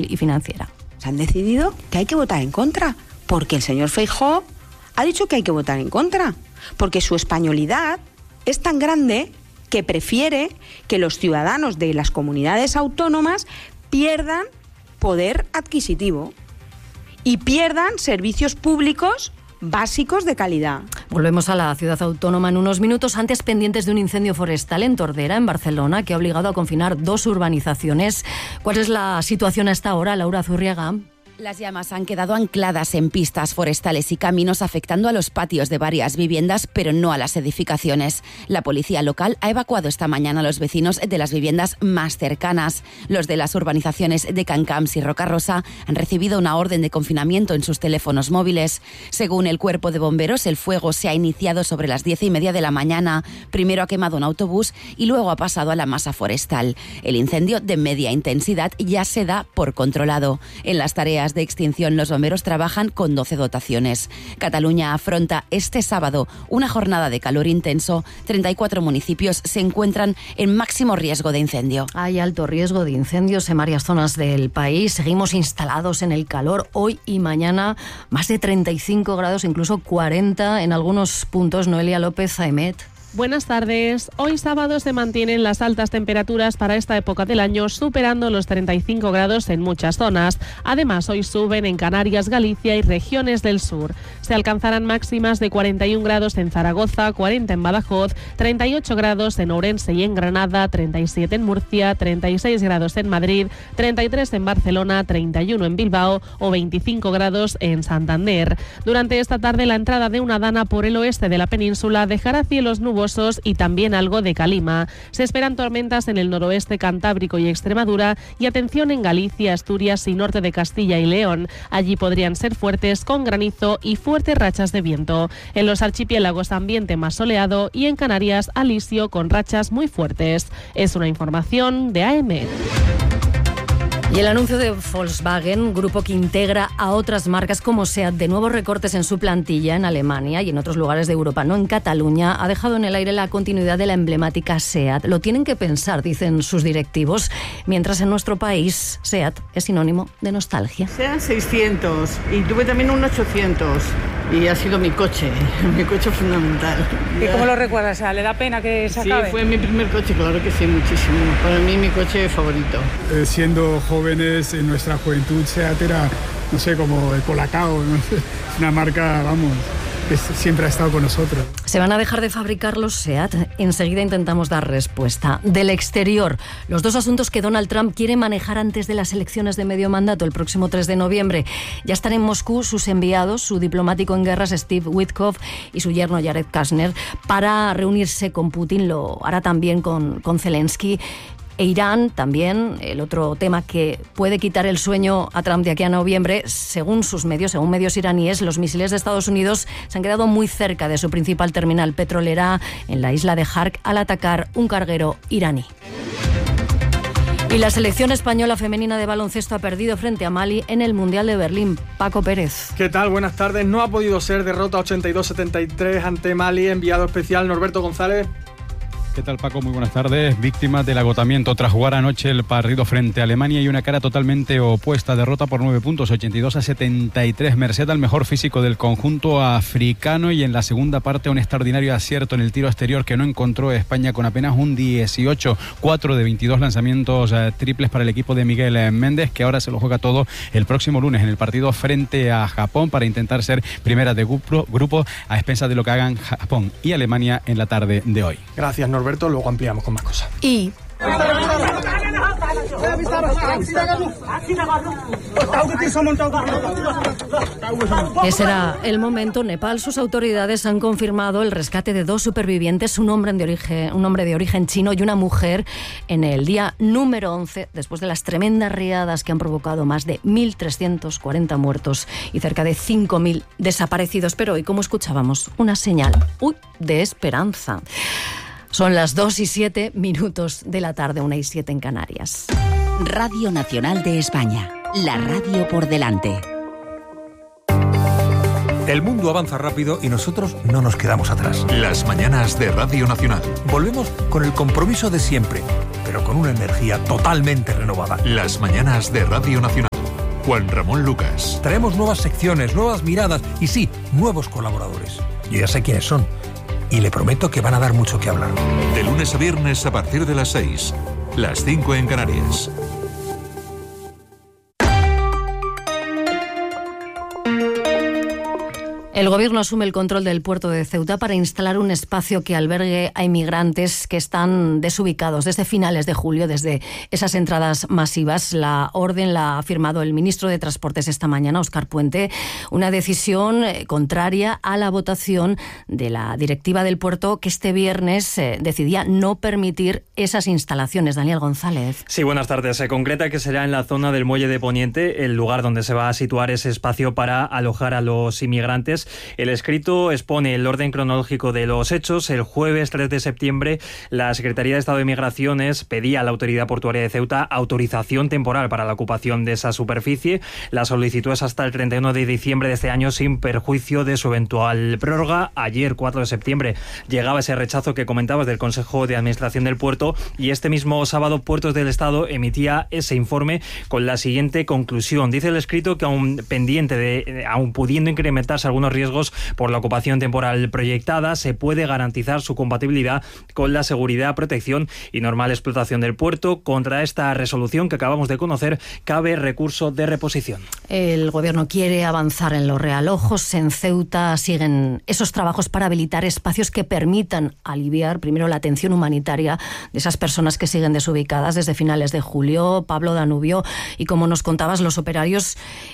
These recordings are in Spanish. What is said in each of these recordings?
y financiera. Se han decidido que hay que votar en contra, porque el señor Feijóo ha dicho que hay que votar en contra, porque su españolidad es tan grande que prefiere que los ciudadanos de las comunidades autónomas pierdan poder adquisitivo y pierdan servicios públicos básicos de calidad. Volvemos a la ciudad autónoma en unos minutos, antes pendientes de un incendio forestal en Tordera, en Barcelona, que ha obligado a confinar 2 urbanizaciones. ¿Cuál es la situación a esta hora, Laura Zurriaga? Las llamas han quedado ancladas en pistas forestales y caminos, afectando a los patios de varias viviendas, pero no a las edificaciones. La policía local ha evacuado esta mañana a los vecinos de las viviendas más cercanas. Los de las urbanizaciones de Cancamps y Rocarosa han recibido una orden de confinamiento en sus teléfonos móviles. Según el Cuerpo de Bomberos, el fuego se ha iniciado sobre las 10:30 de la mañana. Primero ha quemado un autobús y luego ha pasado a la masa forestal. El incendio, de media intensidad, ya se da por controlado. En las tareas de extinción, los bomberos trabajan con 12 dotaciones. Cataluña afronta este sábado una jornada de calor intenso. 34 municipios se encuentran en máximo riesgo de incendio. Hay alto riesgo de incendios en varias zonas del país. Seguimos instalados en el calor. Hoy y mañana más de 35 grados, incluso 40 en algunos puntos. Noelia López, Aimet. Buenas tardes. Hoy sábado se mantienen las altas temperaturas para esta época del año, superando los 35 grados en muchas zonas. Además, hoy suben en Canarias, Galicia y regiones del sur. Se alcanzarán máximas de 41 grados en Zaragoza, 40 en Badajoz, 38 grados en Ourense y en Granada, 37 en Murcia, 36 grados en Madrid, 33 en Barcelona, 31 en Bilbao o 25 grados en Santander. Durante esta tarde, la entrada de una dana por el oeste de la península dejará cielos nubosos y también algo de calima. Se esperan tormentas en el noroeste cantábrico y Extremadura, y atención en Galicia, Asturias y norte de Castilla y León. Allí podrían ser fuertes con granizo y fuertes rachas de viento. En los archipiélagos, ambiente más soleado, y en Canarias, alisio con rachas muy fuertes. Es una información de AM. Y el anuncio de Volkswagen, grupo que integra a otras marcas como SEAT, de nuevos recortes en su plantilla en Alemania y en otros lugares de Europa, no en Cataluña, ha dejado en el aire la continuidad de la emblemática SEAT. Lo tienen que pensar, dicen sus directivos, mientras en nuestro país SEAT es sinónimo de nostalgia. SEAT 600 y tuve también un 800 y ha sido mi coche fundamental. ¿Y cómo lo recuerdas? O sea, ¿le da pena que se acabe? Sí, fue mi primer coche, claro que sí, muchísimo. Para mí mi coche favorito. Siendo jóvenes, en nuestra juventud, SEAT era, no sé, como el Colacao, ¿no? Una marca, vamos, que siempre ha estado con nosotros. ¿Se van a dejar de fabricar los SEAT? Enseguida intentamos dar respuesta. Del exterior, los 2 asuntos que Donald Trump quiere manejar antes de las elecciones de medio mandato, el próximo 3 de noviembre. Ya están en Moscú sus enviados, su diplomático en guerras Steve Witkoff y su yerno Jared Kushner, para reunirse con Putin. Lo hará también con Zelensky. E Irán también, el otro tema que puede quitar el sueño a Trump de aquí a noviembre. Según medios iraníes, los misiles de Estados Unidos se han quedado muy cerca de su principal terminal petrolera en la isla de Hark al atacar un carguero iraní. Y la selección española femenina de baloncesto ha perdido frente a Mali en el Mundial de Berlín. Paco Pérez. ¿Qué tal? Buenas tardes. No ha podido ser, derrota 82-73 ante Mali. Enviado especial Norberto González. ¿Qué tal, Paco? Muy buenas tardes. Víctimas del agotamiento tras jugar anoche el partido frente a Alemania y una cara totalmente opuesta. Derrota por 9 puntos, 82-73. Merced al mejor físico del conjunto africano, y en la segunda parte un extraordinario acierto en el tiro exterior que no encontró España, con apenas un 18, 4 de 22 lanzamientos triples para el equipo de Miguel Méndez, que ahora se lo juega todo el próximo lunes en el partido frente a Japón para intentar ser primera de grupo a expensas de lo que hagan Japón y Alemania en la tarde de hoy. Gracias, Norberto. Luego ampliamos con más cosas. Y ese era el momento. Nepal, sus autoridades han confirmado el rescate de 2 supervivientes, un hombre de origen chino y una mujer, en el día número 11, después de las tremendas riadas que han provocado más de 1.340 muertos y cerca de 5.000 desaparecidos. Pero hoy, como escuchábamos, una señal de esperanza. Son las 2:07 de la tarde, 1:07 en Canarias. Radio Nacional de España, la radio por delante. El mundo avanza rápido y nosotros no nos quedamos atrás. Las mañanas de Radio Nacional. Volvemos con el compromiso de siempre, pero con una energía totalmente renovada. Las mañanas de Radio Nacional. Juan Ramón Lucas. Traemos nuevas secciones, nuevas miradas y sí, nuevos colaboradores. Yo ya sé quiénes son y le prometo que van a dar mucho que hablar. De lunes a viernes a partir de las 6, las 5 en Canarias. El Gobierno asume el control del puerto de Ceuta para instalar un espacio que albergue a inmigrantes que están desubicados desde finales de julio, desde esas entradas masivas. La orden la ha firmado el ministro de Transportes esta mañana, Óscar Puente, una decisión contraria a la votación de la directiva del puerto que este viernes decidía no permitir esas instalaciones. Daniel González. Sí, buenas tardes. Se concreta que será en la zona del Muelle de Poniente, el lugar donde se va a situar ese espacio para alojar a los inmigrantes. El escrito expone el orden cronológico de los hechos. El jueves 3 de septiembre, la Secretaría de Estado de Migraciones pedía a la Autoridad Portuaria de Ceuta autorización temporal para la ocupación de esa superficie. La solicitud es hasta el 31 de diciembre de este año, sin perjuicio de su eventual prórroga. Ayer, 4 de septiembre, llegaba ese rechazo que comentabas del Consejo de Administración del Puerto, y este mismo sábado Puertos del Estado emitía ese informe con la siguiente conclusión. Dice el escrito que aún pudiendo incrementarse algunos riesgos por la ocupación temporal proyectada, se puede garantizar su compatibilidad con la seguridad, protección y normal explotación del puerto. Contra esta resolución que acabamos de conocer, cabe recurso de reposición. El Gobierno quiere avanzar en los realojos. En Ceuta siguen esos trabajos para habilitar espacios que permitan aliviar primero la atención humanitaria de esas personas que siguen desubicadas desde finales de julio. Pablo Danubio, y como nos contabas, los operarios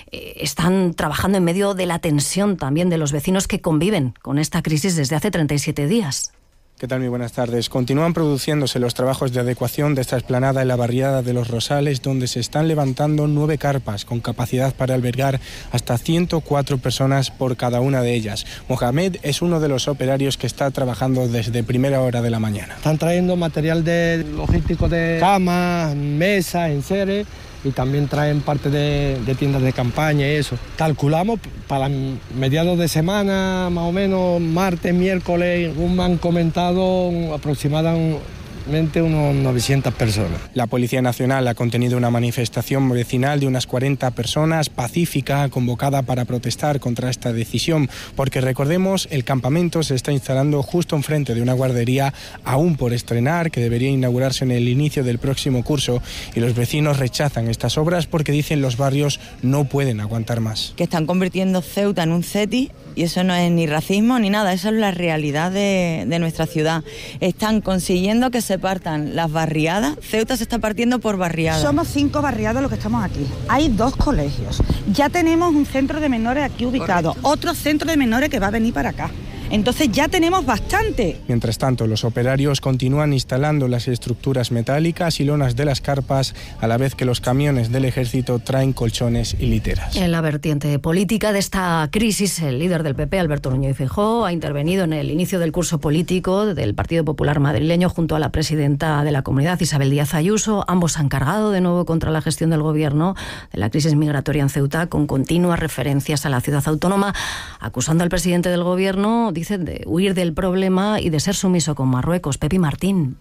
están trabajando en medio de la tensión también de los vecinos que conviven con esta crisis desde hace 37 días. ¿Qué tal? Muy buenas tardes. Continúan produciéndose los trabajos de adecuación de esta explanada en la barriada de Los Rosales, donde se están levantando 9 carpas con capacidad para albergar hasta 104 personas por cada una de ellas. Mohamed es uno de los operarios que está trabajando desde primera hora de la mañana. Están trayendo material logístico de camas, mesas, enseres, y también traen parte de tiendas de campaña y eso. Calculamos para mediados de semana, más o menos martes, miércoles, me han comentado aproximadamente unos 900 personas. La Policía Nacional ha contenido una manifestación vecinal de unas 40 personas, pacífica, convocada para protestar contra esta decisión, porque recordemos, el campamento se está instalando justo enfrente de una guardería aún por estrenar, que debería inaugurarse en el inicio del próximo curso, y los vecinos rechazan estas obras porque dicen los barrios no pueden aguantar más. Que están convirtiendo Ceuta en un CETI, y eso no es ni racismo ni nada, eso es la realidad de nuestra ciudad. Están consiguiendo que se partan las barriadas. Ceuta se está partiendo por barriadas. Somos 5 barriadas los que estamos aquí. Hay 2 colegios. Ya tenemos un centro de menores aquí ubicado. Correcto. Otro centro de menores que va a venir para acá. Entonces ya tenemos bastante. Mientras tanto, los operarios continúan instalando las estructuras metálicas y lonas de las carpas, a la vez que los camiones del ejército traen colchones y literas. En la vertiente política de esta crisis, el líder del PP, Alberto Núñez Feijóo, ha intervenido en el inicio del curso político del Partido Popular madrileño junto a la presidenta de la Comunidad, Isabel Díaz Ayuso. Ambos han cargado de nuevo contra la gestión del Gobierno de la crisis migratoria en Ceuta, con continuas referencias a la ciudad autónoma, acusando al presidente del Gobierno, dicen, de huir del problema y de ser sumiso con Marruecos. Pepi Martín.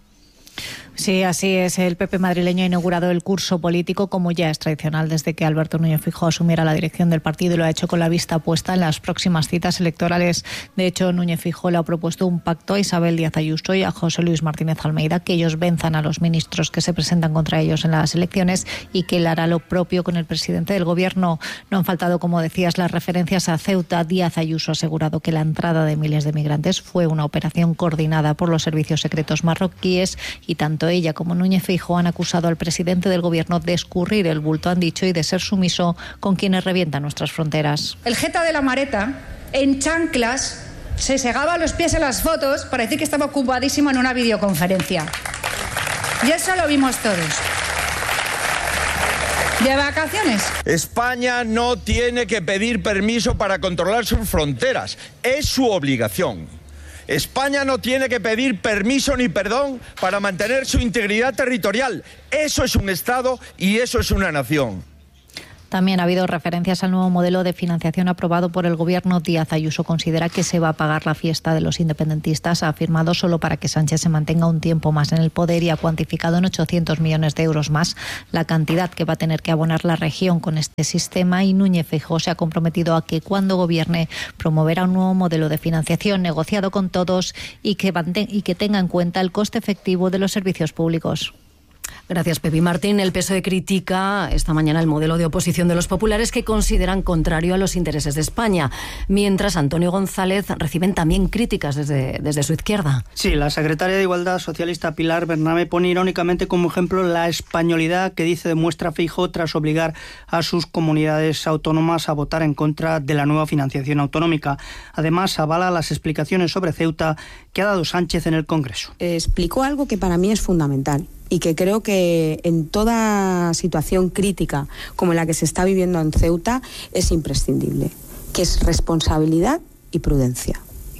Sí, así es. El PP madrileño ha inaugurado el curso político, como ya es tradicional desde que Alberto Núñez Feijóo asumiera la dirección del partido, y lo ha hecho con la vista puesta en las próximas citas electorales. De hecho, Núñez Feijóo le ha propuesto un pacto a Isabel Díaz Ayuso y a José Luis Martínez Almeida, que ellos venzan a los ministros que se presentan contra ellos en las elecciones, y que él hará lo propio con el presidente del Gobierno. No han faltado, como decías, las referencias a Ceuta. Díaz Ayuso ha asegurado que la entrada de miles de migrantes fue una operación coordinada por los servicios secretos marroquíes, y tanto ella como Núñez Feijóo han acusado al presidente del Gobierno de escurrir el bulto, han dicho, y de ser sumiso con quienes revientan nuestras fronteras. El jeta de la Mareta, en chanclas, se segaba los pies en las fotos para decir que estaba ocupadísimo en una videoconferencia. Y eso lo vimos todos. ¿De vacaciones? España no tiene que pedir permiso para controlar sus fronteras. Es su obligación. España no tiene que pedir permiso ni perdón para mantener su integridad territorial. Eso es un Estado y eso es una nación. También ha habido referencias al nuevo modelo de financiación aprobado por el gobierno. Díaz Ayuso considera que se va a pagar la fiesta de los independentistas. Ha afirmado solo para que Sánchez se mantenga un tiempo más en el poder y ha cuantificado en 800 millones de euros más la cantidad que va a tener que abonar la región con este sistema. Y Núñez Feijóo se ha comprometido a que cuando gobierne promoverá un nuevo modelo de financiación negociado con todos y que tenga en cuenta el coste efectivo de los servicios públicos. Gracias, Pepi Martín. El PSOE critica esta mañana el modelo de oposición de los populares que consideran contrario a los intereses de España, mientras Antonio González reciben también críticas desde su izquierda. Sí, la secretaria de Igualdad socialista Pilar Bernabé pone irónicamente como ejemplo la españolidad que dice demuestra Feijóo tras obligar a sus comunidades autónomas a votar en contra de la nueva financiación autonómica. Además, avala las explicaciones sobre Ceuta que ha dado Sánchez en el Congreso. Explicó algo que para mí es fundamental y que creo que en toda situación crítica como la que se está viviendo en Ceuta es imprescindible, que es responsabilidad y prudencia.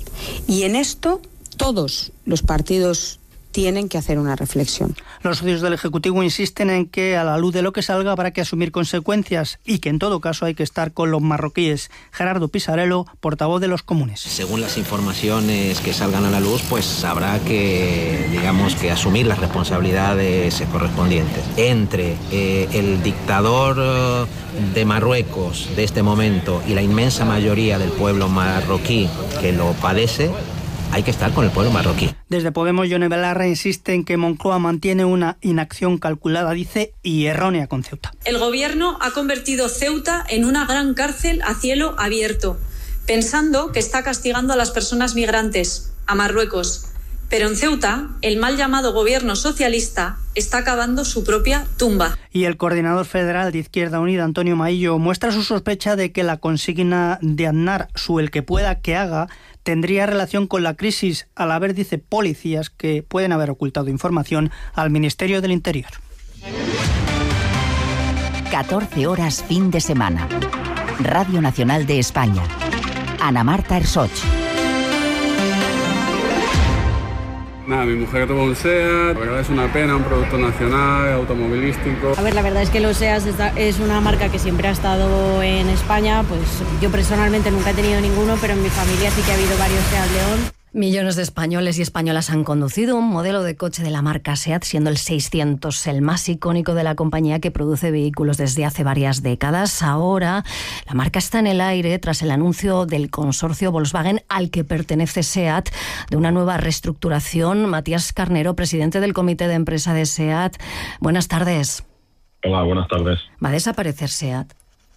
Y en esto todos los partidos tienen que hacer una reflexión. Los socios del Ejecutivo insisten en que a la luz de lo que salga habrá que asumir consecuencias y que en todo caso hay que estar con los marroquíes. Gerardo Pisarello, portavoz de los comunes. Según las informaciones que salgan a la luz, pues habrá que, que asumir las responsabilidades correspondientes. Entre el dictador de Marruecos de este momento y la inmensa mayoría del pueblo marroquí que lo padece, hay que estar con el pueblo marroquí. Desde Podemos, Yone Belarra insiste en que Moncloa mantiene una inacción calculada, dice, y errónea con Ceuta. El gobierno ha convertido Ceuta en una gran cárcel a cielo abierto, pensando que está castigando a las personas migrantes, a Marruecos. Pero en Ceuta, el mal llamado gobierno socialista está cavando su propia tumba. Y el coordinador federal de Izquierda Unida, Antonio Maillo, muestra su sospecha de que la consigna de Aznar, su el que pueda que haga, tendría relación con la crisis, al haber, dice, policías que pueden haber ocultado información al Ministerio del Interior. 14 horas fin de semana. Radio Nacional de España. Ana Marta Ersoch. Nada, mi mujer tuvo un SEAT, la verdad es una pena, un producto nacional, automovilístico. A ver, la verdad es que los SEAT es una marca que siempre ha estado en España, pues yo personalmente nunca he tenido ninguno, pero en mi familia sí que ha habido varios SEAT León. Millones de españoles y españolas han conducido un modelo de coche de la marca SEAT, siendo el 600 el más icónico de la compañía que produce vehículos desde hace varias décadas. Ahora la marca está en el aire tras el anuncio del consorcio Volkswagen al que pertenece SEAT de una nueva reestructuración. Matías Carnero, presidente del comité de empresa de SEAT. Buenas tardes. Hola, buenas tardes. ¿Va a desaparecer SEAT?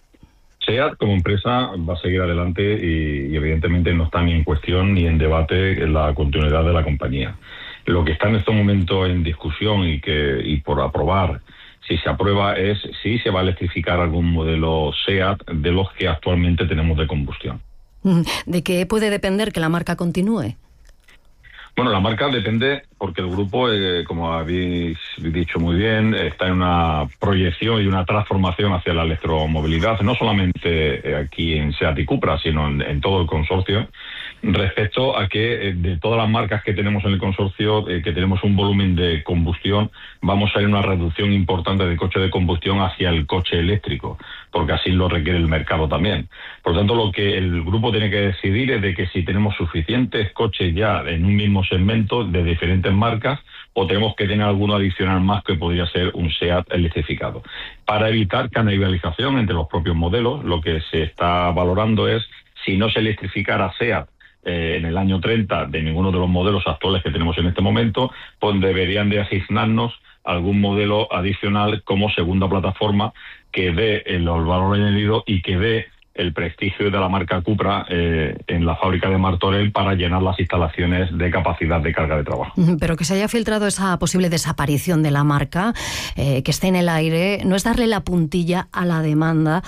SEAT como empresa va a seguir adelante y evidentemente no está ni en cuestión ni en debate la continuidad de la compañía. Lo que está en este momento en discusión y por aprobar, si se aprueba, es si se va a electrificar algún modelo SEAT de los que actualmente tenemos de combustión. ¿De qué puede depender que la marca continúe? Bueno, la marca depende porque el grupo, como habéis dicho muy bien, está en una proyección y una transformación hacia la electromovilidad, no solamente aquí en SEAT y Cupra, sino en todo el consorcio, respecto a que de todas las marcas que tenemos en el consorcio, que tenemos un volumen de combustión, vamos a ir a una reducción importante de coche de combustión hacia el coche eléctrico, porque así lo requiere el mercado también. Por lo tanto, lo que el grupo tiene que decidir es de que si tenemos suficientes coches ya en un mismo segmento de diferentes marcas o tenemos que tener alguno adicional más que podría ser un SEAT electrificado. Para evitar canibalización entre los propios modelos, lo que se está valorando es si no se electrificara SEAT en el año 30 de ninguno de los modelos actuales que tenemos en este momento, pues deberían de asignarnos algún modelo adicional como segunda plataforma que dé el valor añadido y que dé el prestigio de la marca Cupra en la fábrica de Martorell para llenar las instalaciones de capacidad de carga de trabajo. Pero que se haya filtrado esa posible desaparición de la marca, que esté en el aire, no es darle la puntilla a la demanda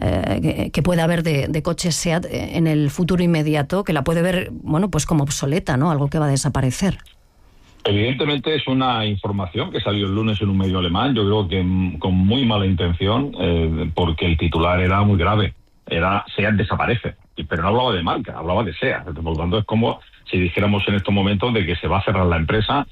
que puede haber de coches SEAT en el futuro inmediato, que la puede ver, bueno, pues como obsoleta, ¿no? Algo que va a desaparecer. Evidentemente es una información que salió el lunes en un medio alemán, yo creo que con muy mala intención, porque el titular era muy grave. Era SEAT desaparece, pero no hablaba de marca, hablaba de SEAT. Por lo tanto, es como si dijéramos en estos momentos de que se va a cerrar la empresa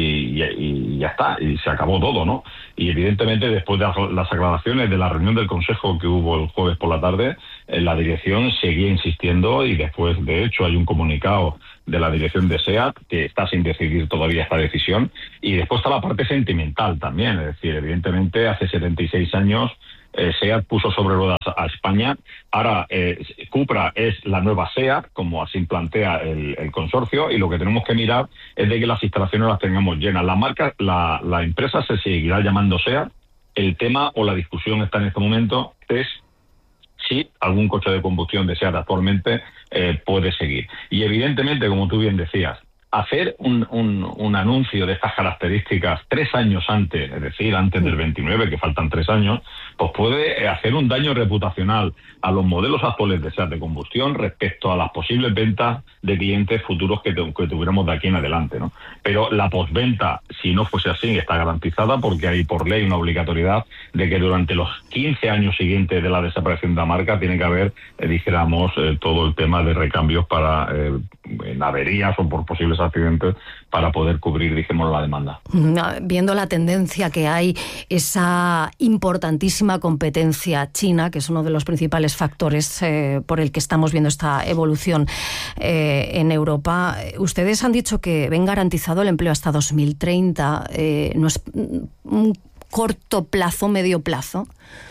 y ya está, y se acabó todo, ¿no? Y evidentemente después de las aclaraciones de la reunión del Consejo que hubo el jueves por la tarde, la dirección seguía insistiendo y después, de hecho, hay un comunicado de la dirección de SEAT que está sin decidir todavía esta decisión. Y después está la parte sentimental también, es decir, evidentemente hace 76 años SEAT puso sobre ruedas a España. Ahora Cupra es la nueva SEAT, como así plantea el consorcio, y lo que tenemos que mirar es de que las instalaciones las tengamos llenas. La marca, la empresa se seguirá llamando SEAT. El tema o la discusión está en este momento es si algún coche de combustión de SEAT actualmente puede seguir. Y evidentemente, como tú bien decías, hacer un anuncio de estas características 3 años antes, es decir, antes del 29, que faltan 3 años, pues puede hacer un daño reputacional a los modelos actuales de SEAT de combustión respecto a las posibles ventas de clientes futuros que tuviéramos de aquí en adelante, ¿no? Pero la postventa, si no fuese así, está garantizada porque hay por ley una obligatoriedad de que durante los 15 años siguientes de la desaparición de la marca tiene que haber, dijéramos, todo el tema de recambios para en averías o por posibles accidentes para poder cubrir, dijimos, la demanda. Viendo la tendencia que hay, esa importantísima competencia china, que es uno de los principales factores por el que estamos viendo esta evolución en Europa, ustedes han dicho que ven garantizado el empleo hasta 2030. ¿No es un corto plazo, medio plazo?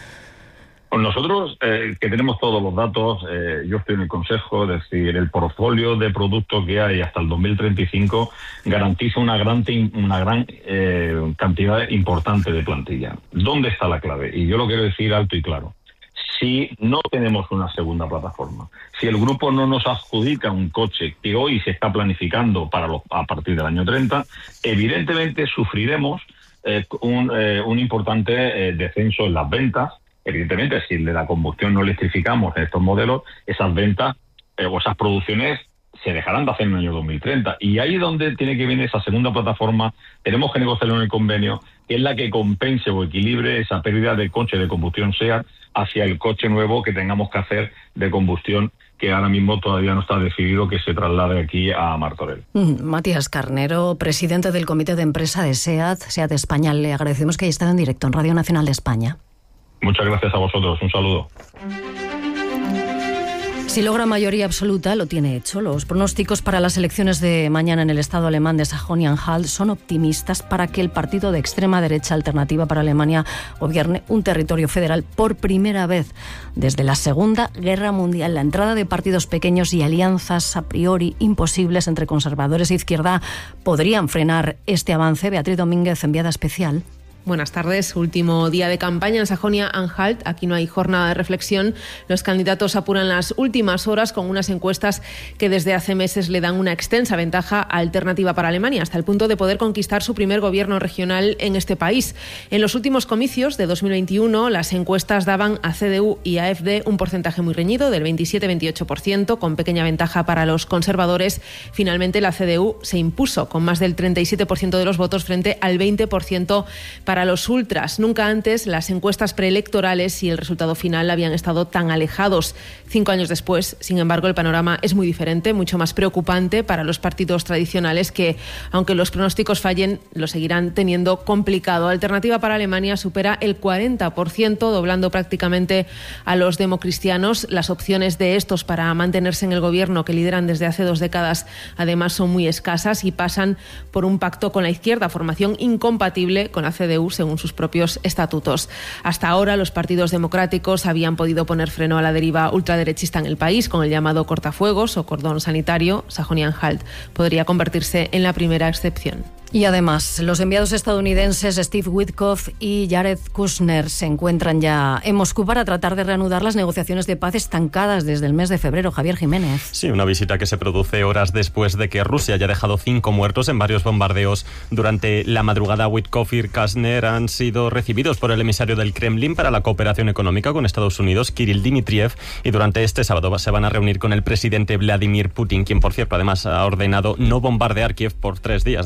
Nosotros, que tenemos todos los datos, yo estoy en el Consejo, es decir, el portfolio de productos que hay hasta el 2035 garantiza una gran cantidad importante de plantilla. ¿Dónde está la clave? Y yo lo quiero decir alto y claro. Si no tenemos una segunda plataforma, si el grupo no nos adjudica un coche que hoy se está planificando a partir del año 30, evidentemente sufriremos un importante descenso en las ventas. Evidentemente, si de la combustión no electrificamos en estos modelos, esas ventas o esas producciones se dejarán de hacer en el año 2030. Y ahí es donde tiene que venir esa segunda plataforma. Tenemos que negociarlo en el convenio, que es la que compense o equilibre esa pérdida de coche de combustión SEAT hacia el coche nuevo que tengamos que hacer de combustión, que ahora mismo todavía no está decidido que se traslade aquí a Martorell. Matías Carnero, presidente del Comité de Empresa de SEAT España, le agradecemos que haya estado en directo en Radio Nacional de España. Muchas gracias a vosotros. Un saludo. Si logra mayoría absoluta, lo tiene hecho. Los pronósticos para las elecciones de mañana en el estado alemán de Sajonia-Anhalt son optimistas para que el partido de extrema derecha Alternativa para Alemania gobierne un territorio federal por primera vez desde la Segunda Guerra Mundial. La entrada de partidos pequeños y alianzas a priori imposibles entre conservadores e izquierda podrían frenar este avance. Beatriz Domínguez, enviada especial. Buenas tardes. Último día de campaña en Sajonia-Anhalt. Aquí no hay jornada de reflexión. Los candidatos apuran las últimas horas con unas encuestas que desde hace meses le dan una extensa ventaja a Alternativa para Alemania, hasta el punto de poder conquistar su primer gobierno regional en este país. En los últimos comicios de 2021, las encuestas daban a CDU y AfD un porcentaje muy reñido, del 27-28%, con pequeña ventaja para los conservadores. Finalmente, la CDU se impuso con más del 37% de los votos frente al 20% para los ultras. Nunca antes las encuestas preelectorales y el resultado final habían estado tan alejados. 5 años después, sin embargo, el panorama es muy diferente, mucho más preocupante para los partidos tradicionales que, aunque los pronósticos fallen, lo seguirán teniendo complicado. Alternativa para Alemania supera el 40%, doblando prácticamente a los democristianos. Las opciones de estos para mantenerse en el gobierno que lideran desde hace 2 décadas, además, son muy escasas y pasan por un pacto con la izquierda, formación incompatible con la CDU según sus propios estatutos. Hasta ahora, los partidos democráticos habían podido poner freno a la deriva ultraderechista en el país con el llamado cortafuegos o cordón sanitario. Sajonia-Anhalt podría convertirse en la primera excepción. Y además, los enviados estadounidenses Steve Witkoff y Jared Kushner se encuentran ya en Moscú para tratar de reanudar las negociaciones de paz estancadas desde el mes de febrero. Javier Jiménez. Sí, una visita que se produce horas después de que Rusia haya dejado 5 muertos en varios bombardeos durante la madrugada. Witkoff y Kushner han sido recibidos por el emisario del Kremlin para la cooperación económica con Estados Unidos, Kirill Dmitriev, y durante este sábado se van a reunir con el presidente Vladimir Putin, quien, por cierto, además ha ordenado no bombardear Kiev por 3 días, destino al que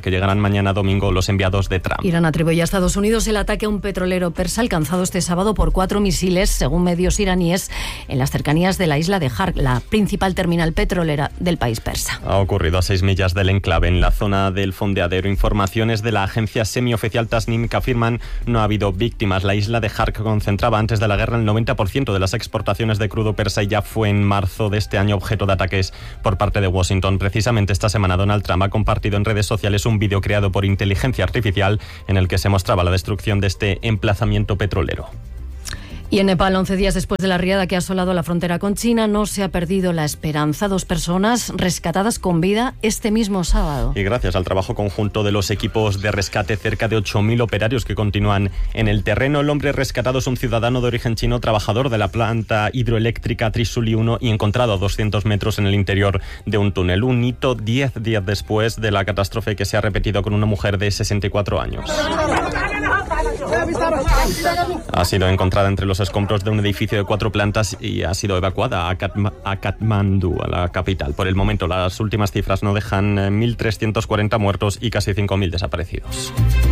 que llegarán mañana domingo los enviados de Trump. Irán atribuye a Estados Unidos el ataque a un petrolero persa alcanzado este sábado por 4 misiles, según medios iraníes, en las cercanías de la isla de Hark, la principal terminal petrolera del país persa. Ha ocurrido a 6 millas del enclave, en la zona del fondeadero. Informaciones de la agencia semioficial Tasnim que afirman no ha habido víctimas. La isla de Hark concentraba antes de la guerra el 90% de las exportaciones de crudo persa y ya fue en marzo de este año objeto de ataques por parte de Washington. Precisamente esta semana Donald Trump ha compartido en redes sociales un vídeo creado por inteligencia artificial en el que se mostraba la destrucción de este emplazamiento petrolero. Y en Nepal, 11 días después de la riada que ha asolado la frontera con China, no se ha perdido la esperanza. 2 personas rescatadas con vida este mismo sábado. Y gracias al trabajo conjunto de los equipos de rescate, cerca de 8.000 operarios que continúan en el terreno. El hombre rescatado es un ciudadano de origen chino, trabajador de la planta hidroeléctrica Trisuli 1 y encontrado a 200 metros en el interior de un túnel. Un hito 10 días después de la catástrofe que se ha repetido con una mujer de 64 años. Ha sido encontrada entre los escombros de un edificio de 4 plantas y ha sido evacuada a Katmandú, a la capital. Por el momento, las últimas cifras no dejan 1.340 muertos y casi 5.000 desaparecidos.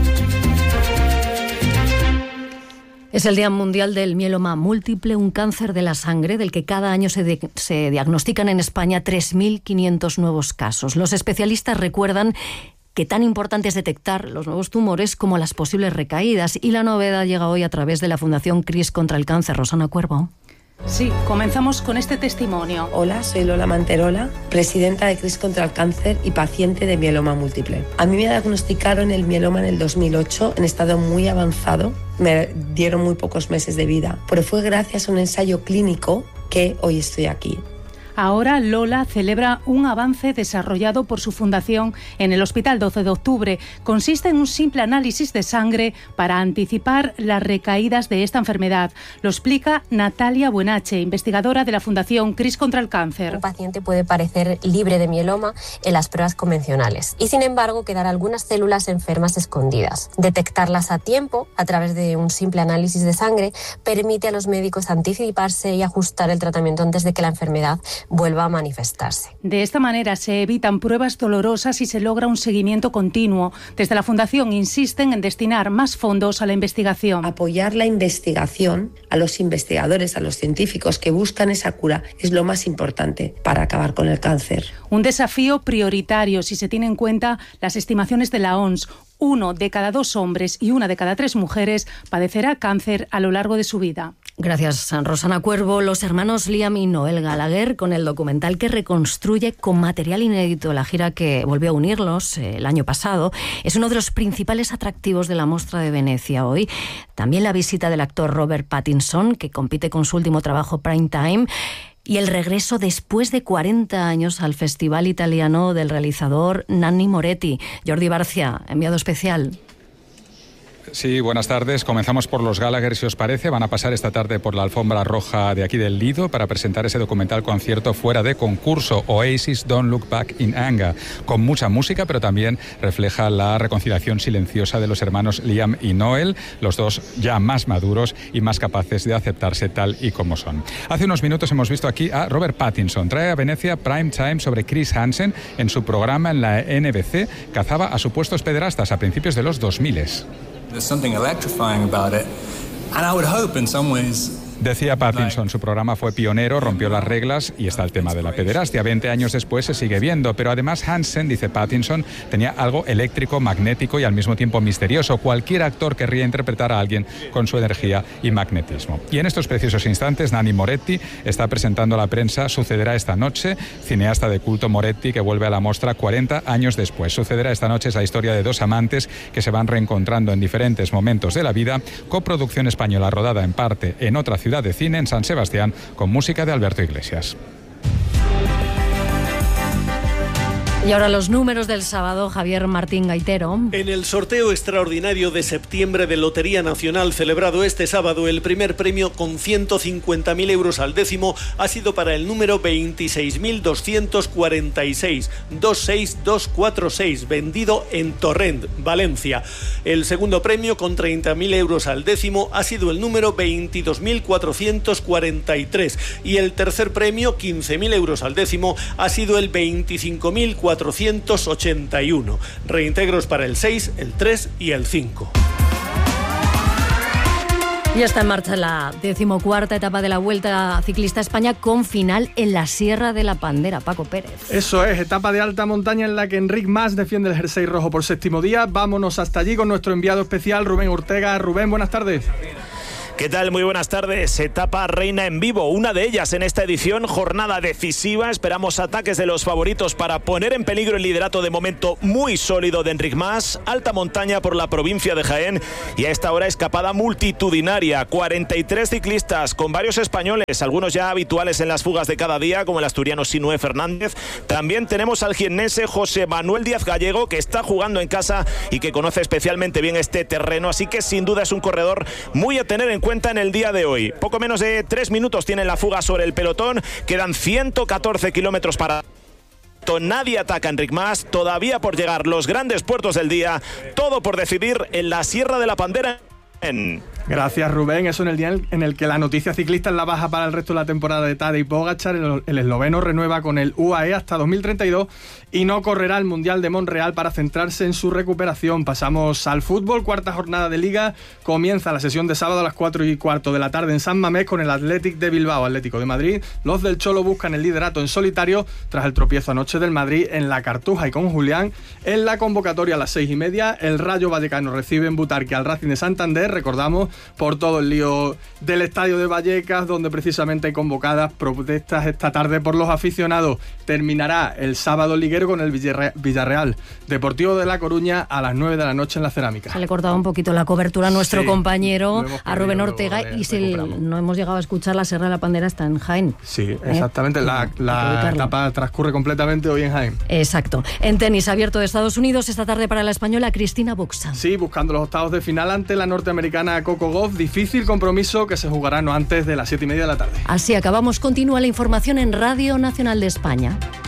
Es el Día Mundial del Mieloma Múltiple, un cáncer de la sangre del que cada año se diagnostican en España 3.500 nuevos casos. Los especialistas recuerdan que tan importante es detectar los nuevos tumores como las posibles recaídas. Y la novedad llega hoy a través de la Fundación CRIS contra el Cáncer. Rosana Cuervo. Sí, comenzamos con este testimonio. Hola, soy Lola Manterola, presidenta de CRIS contra el Cáncer y paciente de mieloma múltiple. A mí me diagnosticaron el mieloma en el 2008 en estado muy avanzado. Me dieron muy pocos meses de vida, pero fue gracias a un ensayo clínico que hoy estoy aquí. Ahora Lola celebra un avance desarrollado por su fundación en el Hospital 12 de Octubre. Consiste en un simple análisis de sangre para anticipar las recaídas de esta enfermedad. Lo explica Natalia Buenache, investigadora de la Fundación CRIS contra el Cáncer. Un paciente puede parecer libre de mieloma en las pruebas convencionales y, sin embargo, quedar algunas células enfermas escondidas. Detectarlas a tiempo a través de un simple análisis de sangre permite a los médicos anticiparse y ajustar el tratamiento antes de que la enfermedad vuelva a manifestarse. De esta manera se evitan pruebas dolorosas y se logra un seguimiento continuo. Desde la Fundación insisten en destinar más fondos a la investigación. Apoyar la investigación a los investigadores, a los científicos que buscan esa cura es lo más importante para acabar con el cáncer. Un desafío prioritario si se tiene en cuenta las estimaciones de la OMS. 1 de cada 2 hombres y 1 de cada 3 mujeres padecerá cáncer a lo largo de su vida. Gracias, Rosana Cuervo. Los hermanos Liam y Noel Gallagher, con el documental que reconstruye con material inédito la gira que volvió a unirlos el año pasado, es uno de los principales atractivos de la Mostra de Venecia hoy. También la visita del actor Robert Pattinson, que compite con su último trabajo Prime Time, y el regreso después de 40 años al Festival Italiano del realizador Nanni Moretti. Jordi Barcia, enviado especial. Sí, buenas tardes. Comenzamos por los Gallagher, si os parece. Van a pasar esta tarde por la alfombra roja de aquí del Lido para presentar ese documental concierto fuera de concurso, Oasis Don't Look Back in Anger, con mucha música, pero también refleja la reconciliación silenciosa de los hermanos Liam y Noel, los dos ya más maduros y más capaces de aceptarse tal y como son. Hace unos minutos hemos visto aquí a Robert Pattinson. Trae a Venecia Prime Time sobre Chris Hansen. En su programa en la NBC cazaba a supuestos pederastas a principios de los 2000s. There's something electrifying about it, and I would hope in some ways. Decía Pattinson, su programa fue pionero, rompió las reglas y está el tema de la pederastia. 20 años después se sigue viendo, pero además Hansen, dice Pattinson, tenía algo eléctrico, magnético y al mismo tiempo misterioso. Cualquier actor querría interpretar a alguien con su energía y magnetismo. Y en estos preciosos instantes, Nanni Moretti está presentando a la prensa Sucederá esta noche, cineasta de culto Moretti que vuelve a la mostra 40 años después. Sucederá esta noche es la historia de 2 amantes que se van reencontrando en diferentes momentos de la vida, coproducción española rodada en parte en otra ciudad de cine, en San Sebastián, con música de Alberto Iglesias. Y ahora los números del sábado, Javier Martín Gaitero. En el sorteo extraordinario de septiembre de Lotería Nacional, celebrado este sábado, el primer premio con 150.000 euros al décimo ha sido para el número 26.246, 26246, vendido en Torrent, Valencia. El segundo premio con 30.000 euros al décimo ha sido el número 22.443 y el tercer premio, 15.000 euros al décimo, ha sido el 25.443. 481. Reintegros para el 6, el 3 y el 5. Ya está en marcha la 14ª etapa de la Vuelta Ciclista a España, con final en la Sierra de la Pandera. Paco Pérez. Eso es, etapa de alta montaña en la que Enric Mas defiende el jersey rojo por 7º día. Vámonos hasta allí con nuestro enviado especial, Rubén Ortega. Rubén, buenas tardes. ¿Qué tal? Muy buenas tardes. Etapa reina en vivo, una de ellas en esta edición, jornada decisiva. Esperamos ataques de los favoritos para poner en peligro el liderato de momento muy sólido de Enric Mas. Alta montaña por la provincia de Jaén y a esta hora escapada multitudinaria. 43 ciclistas con varios españoles, algunos ya habituales en las fugas de cada día, como el asturiano Sinué Fernández. También tenemos al jiennense José Manuel Díaz Gallego, que está jugando en casa y que conoce especialmente bien este terreno, así que sin duda es un corredor muy a tener en cuenta en el día de hoy. Poco menos de 3 minutos tiene la fuga sobre el pelotón, quedan 114 kilómetros para... Nadie ataca a Enric Mas, todavía por llegar los grandes puertos del día, todo por decidir en la Sierra de la Pandera. Gracias, Rubén. Eso en el día en el que la noticia ciclista es la baja para el resto de la temporada de Tadej Pogačar. El esloveno renueva con el UAE hasta 2032 y no correrá el Mundial de Montreal para centrarse en su recuperación. Pasamos al fútbol, cuarta jornada de Liga. Comienza la sesión de sábado a las 4:15 de la tarde en San Mamés con el Athletic de Bilbao, Atlético de Madrid. Los del Cholo buscan el liderato en solitario tras el tropiezo anoche del Madrid en la Cartuja y con Julián. En la convocatoria a las 6:30, el Rayo Vallecano recibe en Butarque al Racing de Santander. Recordamos, por todo el lío del estadio de Vallecas, donde precisamente hay convocadas protestas esta tarde por los aficionados. Terminará el sábado liguero con el Villarreal Deportivo de La Coruña a las 9 de la noche en la Cerámica. Se le cortaba un poquito la cobertura a nuestro compañero, a Rubén Ortega, y si no hemos llegado a escuchar, la Sierra de la Pandera está en Jaén. Sí, exactamente. La etapa transcurre completamente hoy en Jaén. Exacto. En tenis abierto de Estados Unidos, esta tarde para la española Cristina Buxa. Sí, buscando los octavos de final ante la norteamericana Coco Gauff. Difícil compromiso que se jugará no antes de las 7:30 de la tarde. Así acabamos. Continúa la información en Radio Nacional de España.